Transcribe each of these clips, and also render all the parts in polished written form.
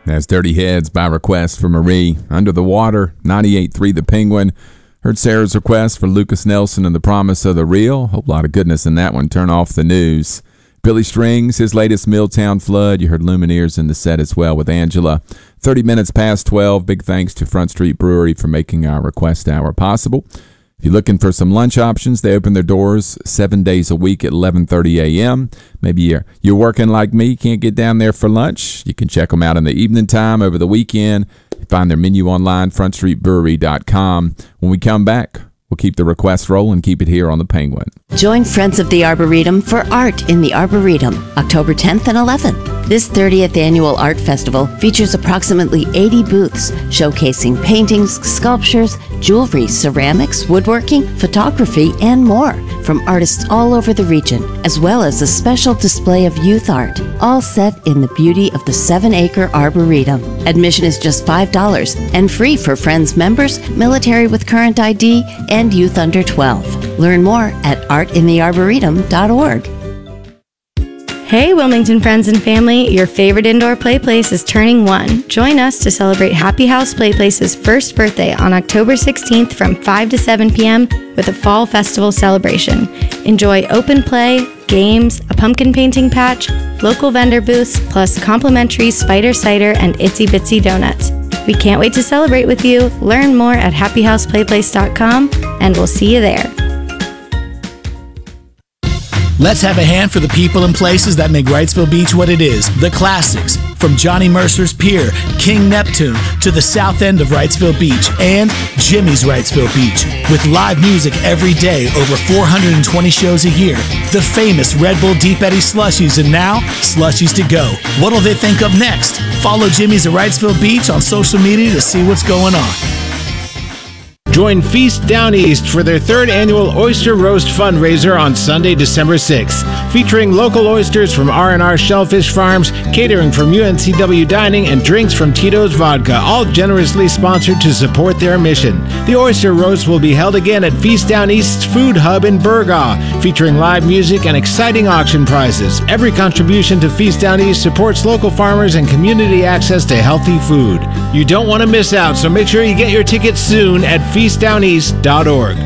That's Dirty Heads by request for Marie. Under the Water, 98.3 The Penguin. Heard Sarah's request for Lucas Nelson and The Promise of the Real. Hope a lot of goodness in that one. Turn off the news. Billy Strings, his latest Milltown Flood. You heard Lumineers in the set as well with Angela. 30 minutes past 12. Big thanks to Front Street Brewery for making our request hour possible. If you're looking for some lunch options, they open their doors 7 days a week at 11:30 a.m. Maybe you're working like me, can't get down there for lunch. You can check them out in the evening time over the weekend. Find their menu online, frontstreetbrewery.com. When we come back, we'll keep the request rolling, keep it here on the Penguin. Join Friends of the Arboretum for Art in the Arboretum, October 10th and 11th. This 30th annual art festival features approximately 80 booths showcasing paintings, sculptures, jewelry, ceramics, woodworking, photography, and more from artists all over the region, as well as a special display of youth art, all set in the beauty of the 7-acre Arboretum. Admission is just $5 and free for Friends members, military with current ID, and youth under 12. Learn more at artinthearboretum.org. Hey Wilmington friends and family, your favorite indoor play place is turning 1. Join us to celebrate Happy House Play Place's first birthday on October 16th from 5 to 7 p.m. with a fall festival celebration. Enjoy open play, games, a pumpkin painting patch, local vendor booths, plus complimentary spider cider and itsy bitsy donuts. We can't wait to celebrate with you. Learn more at happyhouseplayplace.com and we'll see you there. Let's have a hand for the people and places that make Wrightsville Beach what it is. The classics, from Johnny Mercer's Pier, King Neptune, to the south end of Wrightsville Beach, and Jimmy's Wrightsville Beach. With live music every day, over 420 shows a year, the famous Red Bull Deep Eddy Slushies, and now, Slushies to go. What'll they think of next? Follow Jimmy's at Wrightsville Beach on social media to see what's going on. Join Feast Down East for their 3rd annual Oyster Roast fundraiser on Sunday, December 6th. Featuring local oysters from R&R Shellfish Farms, catering from UNCW Dining, and drinks from Tito's Vodka, all generously sponsored to support their mission. The Oyster Roast will be held again at Feast Down East's Food Hub in Burgaw, featuring live music and exciting auction prizes. Every contribution to Feast Down East supports local farmers and community access to healthy food. You don't want to miss out, so make sure you get your tickets soon at feastdowneast.org.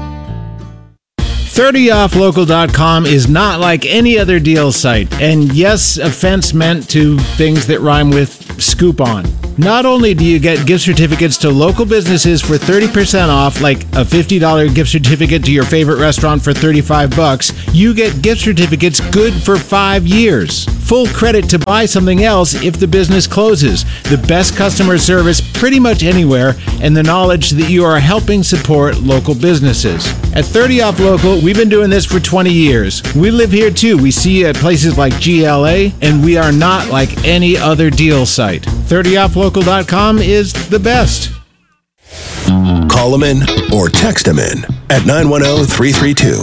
30offlocal.com is not like any other deal site, and yes, offense meant to things that rhyme with scoop on. Not only do you get gift certificates to local businesses for 30% off, like a $50 gift certificate to your favorite restaurant for $35, you get gift certificates good for 5 years. Full credit to buy something else if the business closes. The best customer service pretty much anywhere, and the knowledge that you are helping support local businesses. At 30 Off Local, we've been doing this for 20 years. We live here too. We see you at places like GLA, and we are not like any other deal site. 30offlocal.com is the best. Call them in or text them in at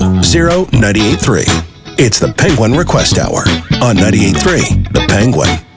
910-332-0983. It's the Penguin Request Hour on 98.3 The Penguin.